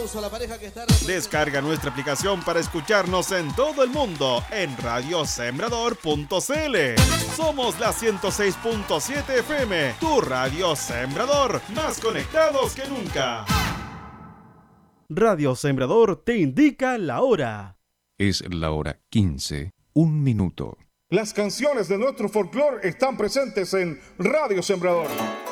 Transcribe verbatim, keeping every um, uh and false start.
aplauso a la pareja que está... Descarga nuestra aplicación para escucharnos en todo el mundo en radio sembrador punto c l. Somos la ciento seis punto siete F M, tu radio Sembrador, más conectados que nunca. Radio Sembrador te indica la hora. Es la hora quince, un minuto. Las canciones de nuestro folclore están presentes en Radio Sembrador.